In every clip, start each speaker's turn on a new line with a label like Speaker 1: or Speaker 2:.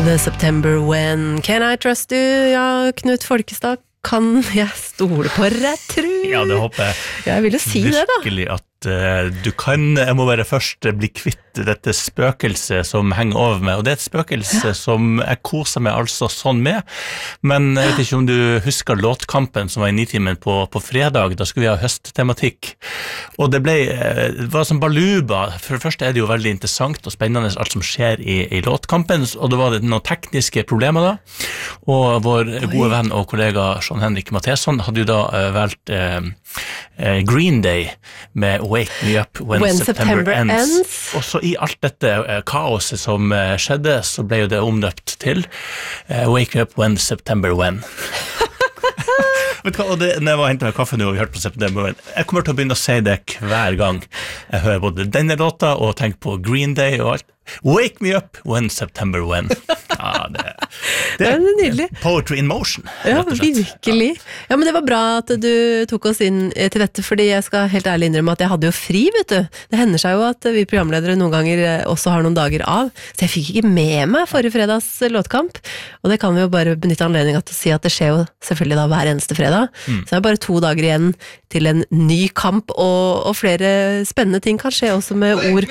Speaker 1: The September When Can I Trust You? Ja, Knut Folkestad, kan jeg stole på deg, tru?
Speaker 2: Ja, det håper jeg.
Speaker 1: Jeg vil jo si det da.
Speaker 2: Virkelig at du kan, jeg må bare først bli kvitt dette spøkelset som henger over meg, og det er et spøkelse som jeg koser meg altså sånn med, men jeg vet ikke om du husker låtkampen som var i Nitimen på fredag, da skulle vi ha høsttematikk, og det var som baluba. For det første er det jo veldig interessant og spennende alt som skjer i låtkampen, og det var noen tekniske problemer da, og vår gode venn og kollega Sean Henrik Matheson hadde jo da valgt Green Day med Wake Me Up When September Ends. Og så i alt dette kaoset som skjedde, så ble jo det omdøpt til Wake Me Up When September When. Vet du hva, og når jeg var hentet med kaffe nå og vi hørte på September When, jeg kommer til å begynne å si det hver gang jeg hører både denne låta og tenker på Green Day og alt. Wake me up when September when. Ja, det er
Speaker 1: nydelig.
Speaker 2: Poetry in motion.
Speaker 1: Ja, virkelig. Ja, men det var bra at du tok oss inn til dette, fordi jeg skal helt ærlig innrømme at jeg hadde jo fri, vet du. Det hender seg jo at vi programledere noen ganger også har noen dager av, så jeg fikk ikke med meg forrige fredags låtkamp, og det kan vi jo bare benytte anledningen til å si at det skjer jo selvfølgelig da hver eneste fredag, så det er bare 2 dager igjen til en ny kamp, og flere spennende ting kan skje også med ord.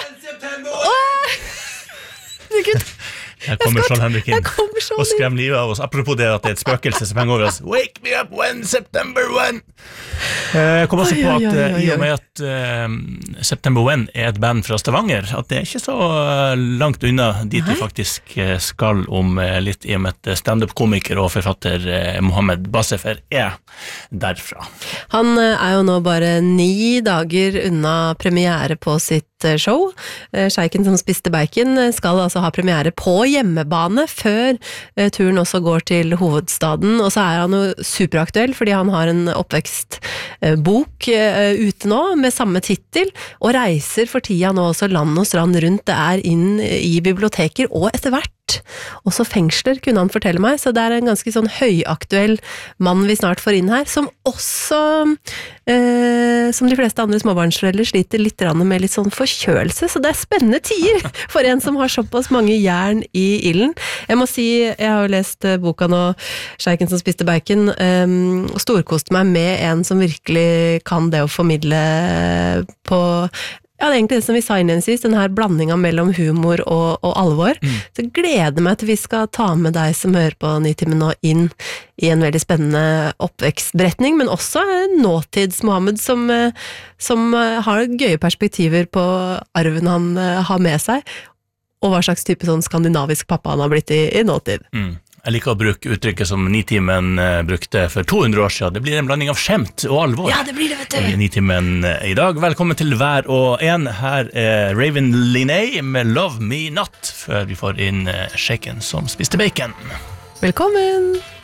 Speaker 2: Jeg kommer Sean Henrik inn og skremmer livet av oss. Apropos det at det er et spøkelse som henger over oss. Wake me up when September when. Jeg kom også på at i og med at September when er et band fra Stavanger, at det er ikke så langt unna dit vi faktisk skal om litt, i og med at stand-up-komiker og forfatter Mohammed Basefer er derfra.
Speaker 1: Han er jo nå bare 9 dager unna premiere på sitt show. Sjeiken som spiste bacon skal altså ha premiere på hjemmebane før turen også går til hovedstaden, og så er han jo superaktuell fordi han har en oppvekstbok ute nå med samme titel, og reiser for tida nå også land og strand rundt. Det er inn i biblioteker og etter hvert også fengsler, kunne han fortelle meg, så det er en ganske sånn høyaktuell mann vi snart får inn her, som også som de fleste andre småbarnsforeldre sliter litt med litt sånn forkjølelse, så det er spennende tider for en som har såpass mange jern i ilden. Jeg må si, jeg har jo lest boka nå, Sjeiken som spiste bacon, og storkoste meg med en som virkelig kan det å formidle på ja, det er egentlig det som vi sa innledningsvis, den her blandingen mellom humor og alvor. Så jeg gleder meg til vi skal ta med deg som hører på Nitimen nå inn i en veldig spennende oppvekstberetning, men også nåtids Mohammed som har gøye perspektiver på arven han har med seg, og hva slags type sånn skandinavisk pappa han har blitt i nåtid.
Speaker 2: Jeg liker å bruke uttrykket som Nitimen brukte for 200 år siden. Det blir en blanding av skjemt og alvor.
Speaker 1: Ja, det blir det, vet du.
Speaker 2: Nitimen i dag. Velkommen til hver og en. Her er Raven Linney med Love Me Not, før vi får inn Shaken som spiste bacon.
Speaker 1: Velkommen!